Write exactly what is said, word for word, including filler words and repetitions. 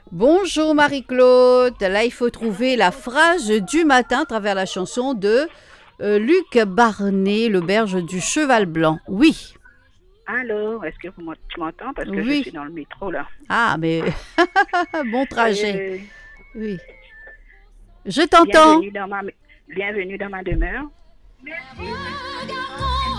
Bonjour Marie-Claude. Là, il faut trouver la phrase du matin à travers la chanson de euh, Luc Barnet, l'auberge du Cheval Blanc. Oui, Alors, est-ce que vous m'en- tu m'entends? Parce que je suis oui. dans le métro là. Ah, mais bon trajet. Euh, Oui. Je t'entends. bienvenue dans ma, bienvenue dans ma demeure.